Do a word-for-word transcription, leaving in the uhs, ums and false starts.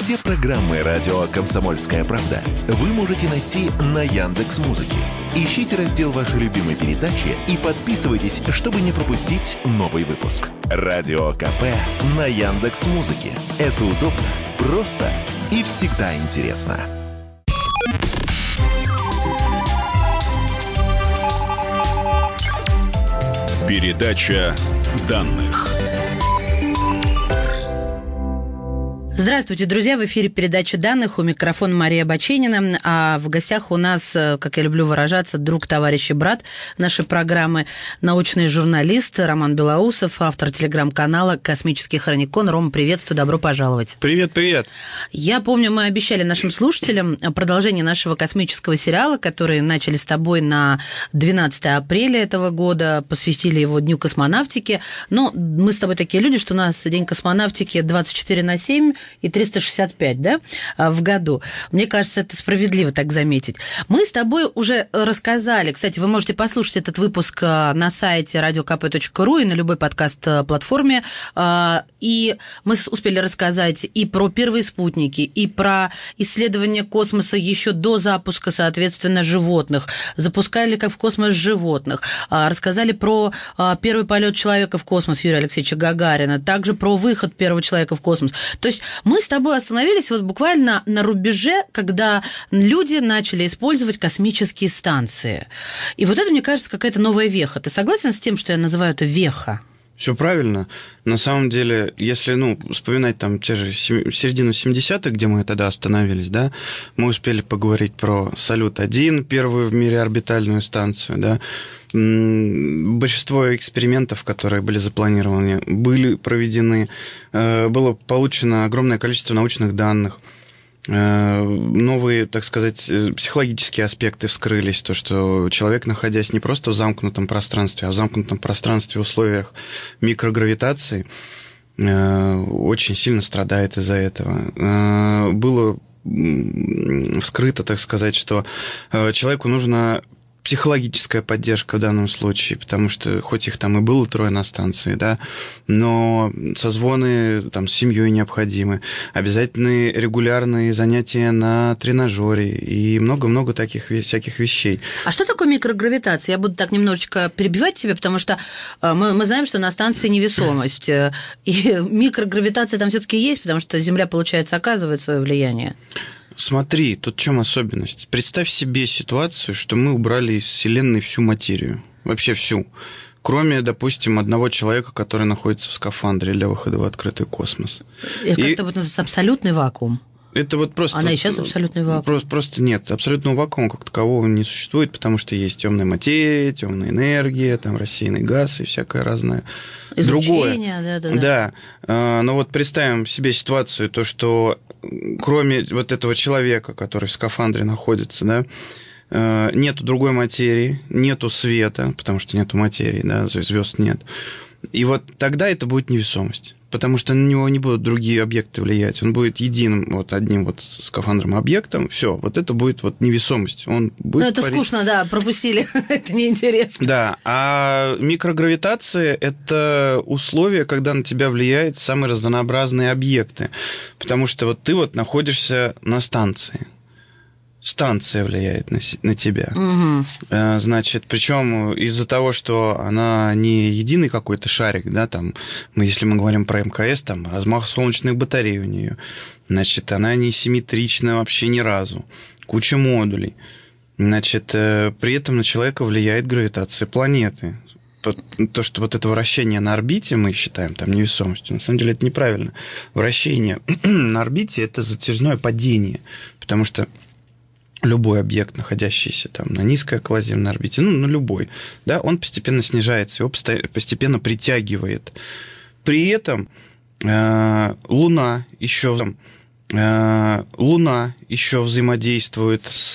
Все программы радио «Комсомольская правда» вы можете найти на Яндекс.Музыке. Ищите раздел вашей любимой передачи и подписывайтесь, чтобы не пропустить новый выпуск. Радио КП на Яндекс.Музыке. Это удобно, просто и всегда интересно. Передача данных. Здравствуйте, друзья! В эфире передача данных. У микрофона Мария Баченина. А в гостях у нас, как я люблю выражаться, друг, товарищ и брат нашей программы, научный журналист Роман Белоусов, автор телеграм-канала «Космический хроникон». Рома, приветствую, добро пожаловать. Привет, привет. Я помню, мы обещали нашим слушателям продолжение нашего космического сериала, который начали с тобой на двенадцатое апреля этого года, посвятили его Дню космонавтики. Но мы с тобой такие люди, что у нас День космонавтики двадцать четыре на семь и триста шестьдесят пять, да, в году. Мне кажется, это справедливо так заметить. Мы с тобой уже рассказали, кстати, вы можете послушать этот выпуск на сайте радио ка пэ точка ру и на любой подкаст-платформе, и мы успели рассказать и про первые спутники, и про исследование космоса еще до запуска, соответственно, животных, запускали как в космос животных, рассказали про первый полет человека в космос Юрия Алексеевича Гагарина, также про выход первого человека в космос. То есть мы с тобой остановились вот буквально на рубеже, когда люди начали использовать космические станции. И вот это, мне кажется, какая-то новая веха. Ты согласен с тем, что я называю это веха? Все правильно. На самом деле, если, ну, вспоминать там те же середину семидесятых, где мы тогда остановились, да, мы успели поговорить про Салют-один, первую в мире орбитальную станцию, да. Большинство экспериментов, которые были запланированы, были проведены, было получено огромное количество научных данных. Новые, так сказать, психологические аспекты вскрылись, то, что человек, находясь не просто в замкнутом пространстве, а в замкнутом пространстве в условиях микрогравитации, очень сильно страдает из-за этого. Было вскрыто, так сказать, что человеку нужно психологическая поддержка в данном случае, потому что хоть их там и было трое на станции, да, но созвоны там с семьей необходимы, обязательные регулярные занятия на тренажере и много-много таких всяких вещей. А что такое микрогравитация? Я буду так немножечко перебивать тебя, потому что мы, мы знаем, что на станции невесомость, и микрогравитация там все-таки есть, потому что Земля, получается, оказывает свое влияние. Смотри, тут в чем особенность. Представь себе ситуацию, что мы убрали из Вселенной всю материю, вообще всю, кроме, допустим, одного человека, который находится в скафандре для выхода в открытый космос. И как-то вот называется абсолютный вакуум. Это вот просто... Она и сейчас абсолютный вакуум. Просто, просто нет, абсолютного вакуума как такового не существует, потому что есть темная материя, темная энергия, там рассеянный газ и всякое разное. Излучение, другое. Да, да, да. Да, но вот представим себе ситуацию, то, что кроме вот этого человека, который в скафандре находится, да, нету другой материи, нету света, потому что нету материи, да, звезд нет. И вот тогда это будет невесомость, потому что на него не будут другие объекты влиять. Он будет единым, вот одним вот скафандром объектом. Все, вот это будет вот невесомость. Он будет ну, это парить. Скучно, да, пропустили. Это неинтересно. Да, а микрогравитация – это условие, когда на тебя влияют самые разнообразные объекты. Потому что вот ты вот находишься на станции. Станция влияет на, на тебя. Угу. Значит, причем из-за того, что она не единый какой-то шарик, да, там, мы, если мы говорим про эм ка эс, там, размах солнечных батарей у нее, значит, она не симметрична вообще ни разу, куча модулей. Значит, при этом на человека влияет гравитация планеты. То, что вот это вращение на орбите мы считаем там невесомостью, на самом деле это неправильно. Вращение на орбите – это затяжное падение, потому что любой объект, находящийся там на низкой околоземной орбите, ну, на любой, да, он постепенно снижается, его постепенно притягивает. При этом э, Луна еще, э, Луна еще взаимодействует с